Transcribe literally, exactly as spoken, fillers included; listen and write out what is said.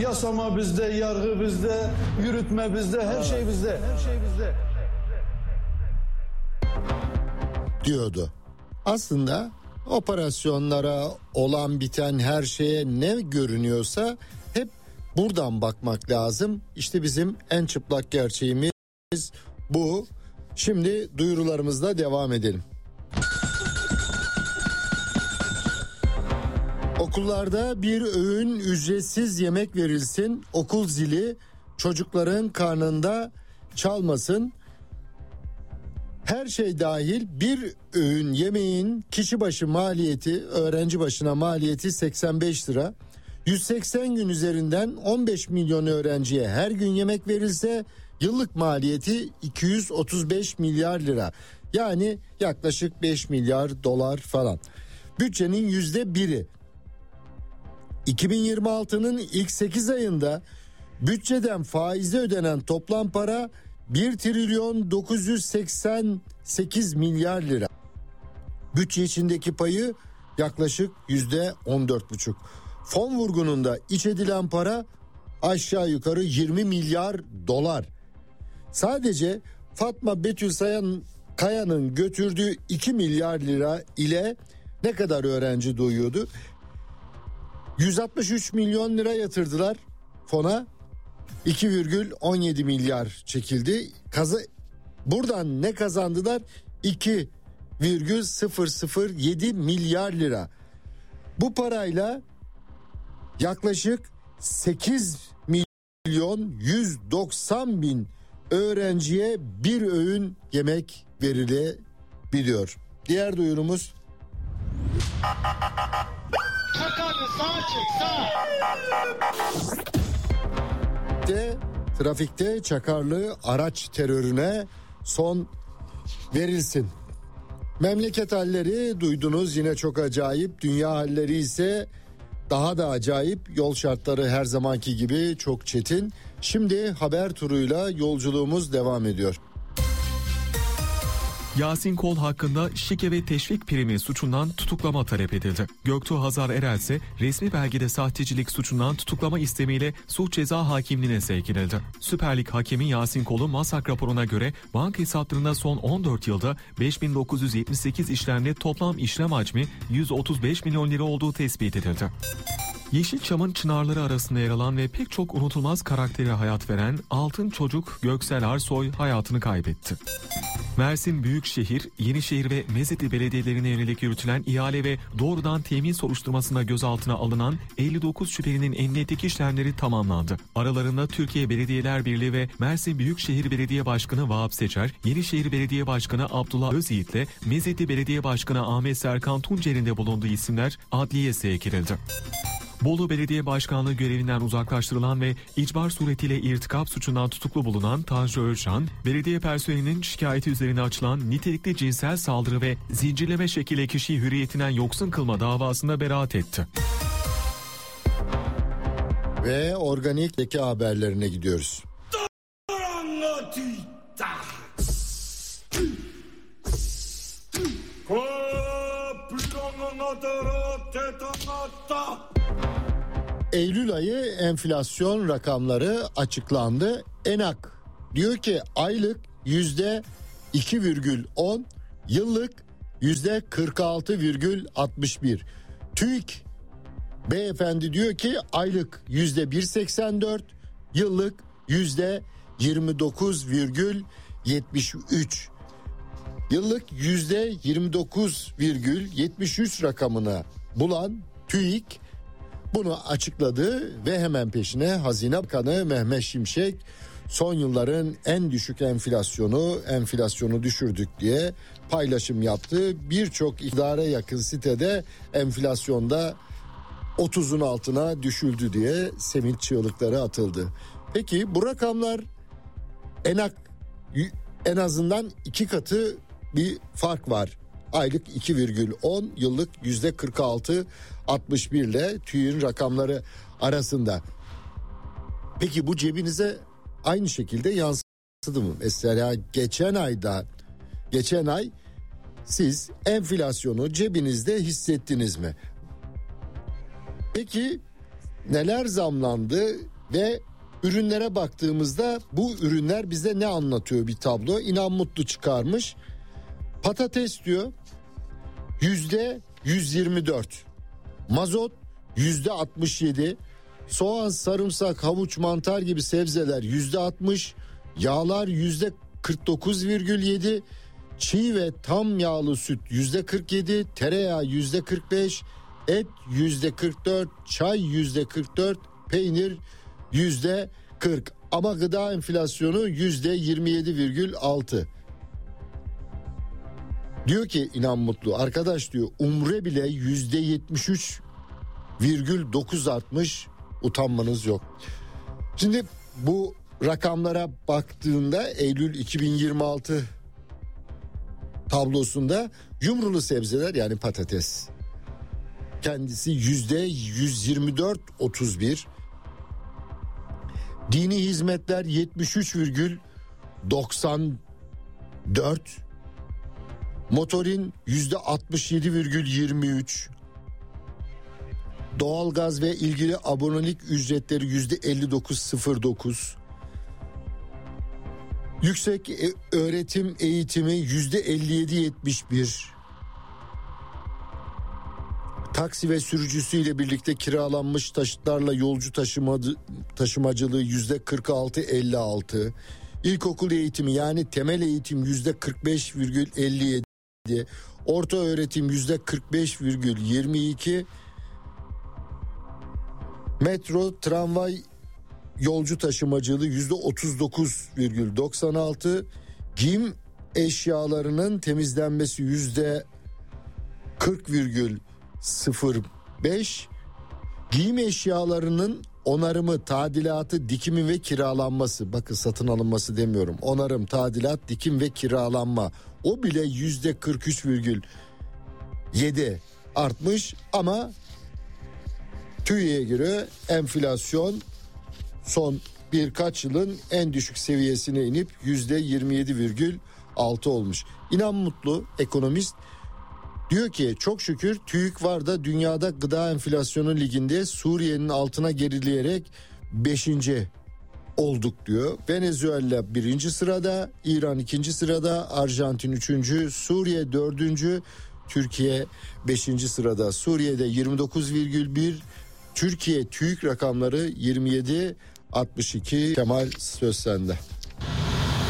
Yasama bizde, yargı bizde, yürütme bizde, her şey bizde. Her şey bizde. Diyordu. Aslında operasyonlara, olan biten her şeye ne görünüyorsa hep buradan bakmak lazım. İşte bizim en çıplak gerçeğimiz bu. Şimdi duyurularımızla devam edelim. Okullarda bir öğün ücretsiz yemek verilsin. Okul zili çocukların karnında çalmasın. Her şey dahil bir öğün yemeğin kişi başı maliyeti, öğrenci başına maliyeti seksen beş lira. yüz seksen gün üzerinden on beş milyon öğrenciye her gün yemek verilse yıllık maliyeti iki yüz otuz beş milyar lira. Yani yaklaşık beş milyar dolar falan. Bütçenin yüzde biri. iki bin yirmi altının ilk sekiz ayında bütçeden faize ödenen toplam para bir trilyon dokuz yüz seksen sekiz milyar lira. Bütçe içindeki payı yaklaşık yüzde on dört buçuk. Fon vurgununda iç edilen para aşağı yukarı yirmi milyar dolar. Sadece Fatma Betül Sayan Kaya'nın götürdüğü iki milyar lira ile ne kadar öğrenci doyuyordu? yüz altmış üç milyon lira yatırdılar fona. iki virgül on yedi milyar çekildi. Kazı buradan ne kazandılar? iki virgül sıfır sıfır yedi milyar lira. Bu parayla yaklaşık sekiz milyon yüz doksan bin öğrenciye bir öğün yemek verilebiliyor. Diğer duyurumuz. Çakarlı sağa çek sağa. De, trafikte çakarlı araç terörüne son verilsin. Memleket halleri duydunuz, yine çok acayip. Dünya halleri ise daha da acayip. Yol şartları her zamanki gibi çok çetin. Şimdi haber turuyla yolculuğumuz devam ediyor. Yasin Kol hakkında şike ve teşvik primi suçundan tutuklama talep edildi. Göktuğ Hazar Erel ise resmi belgede sahtecilik suçundan tutuklama istemiyle suç ceza hakimliğine sevk edildi. Süper Lig hakemi Yasin Kol'un Masak raporuna göre banka hesaplarında son on dört yılda beş bin dokuz yüz yetmiş sekiz işlemle toplam işlem hacmi yüz otuz beş milyon lira olduğu tespit edildi. Yeşilçam'ın çınarları arasında yer alan ve pek çok unutulmaz karaktere hayat veren altın çocuk Göksel Arsoy hayatını kaybetti. Mersin Büyükşehir, Yenişehir ve Mezitli belediyelerine yönelik yürütülen ihale ve doğrudan temin soruşturmasına gözaltına alınan elli dokuz şüphelinin emniyetteki işlemleri tamamlandı. Aralarında Türkiye Belediyeler Birliği ve Mersin Büyükşehir Belediye Başkanı Vahap Seçer, Yenişehir Belediye Başkanı Abdullah Özyiğit ile Mezitli Belediye Başkanı Ahmet Serkan Tuncer'in de bulunduğu isimler adliyeye sevk edildi. Bolu Belediye Başkanlığı görevinden uzaklaştırılan ve icbar suretiyle irtikap suçundan tutuklu bulunan Tanju Özcan, belediye personelinin şikayeti üzerine açılan nitelikli cinsel saldırı ve zincirleme şekilde kişiyi hürriyetinden yoksun kılma davasında beraat etti. Ve organik leke haberlerine gidiyoruz. Eylül ayı enflasyon rakamları açıklandı. ENAK diyor ki aylık yüzde iki virgül on, yıllık yüzde kırk altı virgül altmış bir. TÜİK beyefendi diyor ki aylık yüzde bir virgül seksen dört, yıllık yüzde yirmi dokuz virgül yetmiş üç. Yıllık yüzde yirmi dokuz virgül yetmiş üç rakamına bulan TÜİK bunu açıkladı ve hemen peşine Hazine Bakanı Mehmet Şimşek son yılların en düşük enflasyonu, enflasyonu düşürdük diye paylaşım yaptı. Birçok iktidara yakın sitede enflasyonda otuzun altına düşüldü diye sevinç çığlıkları atıldı. Peki bu rakamlar ENAK en azından iki katı bir fark var. Aylık iki virgül on, yıllık yüzde kırk altı virgül altmış bir ile TÜİK'in rakamları arasında. Peki bu cebinize aynı şekilde yansıdı mı? Mesela geçen ayda, geçen ay siz enflasyonu cebinizde hissettiniz mi? Peki neler zamlandı? Ve ürünlere baktığımızda bu ürünler bize ne anlatıyor bir tablo? İnan Mutlu çıkarmış. Patates diyor yüzde yüz yirmi dört, mazot yüzde altmış yedi, soğan, sarımsak, havuç, mantar gibi sebzeler yüzde altmış, yağlar yüzde kırk dokuz virgül yedi, çiğ ve tam yağlı süt yüzde kırk yedi, tereyağı yüzde kırk beş, et yüzde kırk dört, çay yüzde kırk dört, peynir yüzde kırk. Ama gıda enflasyonu yüzde yirmi yedi virgül altı. Diyor ki İnan Mutlu, arkadaş diyor umre bile yüzde yetmiş üç virgül dokuz artmış, utanmanız yok. Şimdi bu rakamlara baktığında Eylül iki bin yirmi altı tablosunda yumrulu sebzeler yani patates kendisi yüzde yüz yirmi dört virgül otuz bir, dini hizmetler yetmiş üç virgül doksan dört, motorin yüzde altmış yedi virgül yirmi üç, doğalgaz ve ilgili abonelik ücretleri yüzde elli dokuz virgül sıfır dokuz, yüksek öğretim eğitimi yüzde elli yedi virgül yetmiş bir, taksi ve sürücüsüyle birlikte kiralanmış taşıtlarla yolcu taşımacı, taşımacılığı yüzde kırk altı virgül elli altı, ilkokul eğitimi yani temel eğitim yüzde kırk beş virgül elli yedi, orta öğretim yüzde kırk beş virgül yirmi iki, metro, tramvay yolcu taşımacılığı yüzde otuz dokuz virgül doksan altı, giyim eşyalarının temizlenmesi yüzde kırk virgül sıfır beş, giyim eşyalarının onarımı, tadilatı, dikimi ve kiralanması, bakın satın alınması demiyorum, onarım, tadilat, dikim ve kiralanma, o bile yüzde kırk üç virgül yedi artmış. Ama TÜİ'ye göre enflasyon son birkaç yılın en düşük seviyesine inip yüzde yirmi yedi virgül altı olmuş. İnan Mutlu ekonomist diyor ki çok şükür TÜİK var da dünyada gıda enflasyonu liginde Suriye'nin altına gerileyerek beşinci olduk diyor. Venezuela birinci sırada, İran ikinci sırada, Arjantin üçüncü, Suriye dördüncü, Türkiye beşinci sırada. Suriye'de yirmi dokuz virgül bir, Türkiye TÜİK rakamları yirmi yedi virgül altmış iki. Kemal söz sende.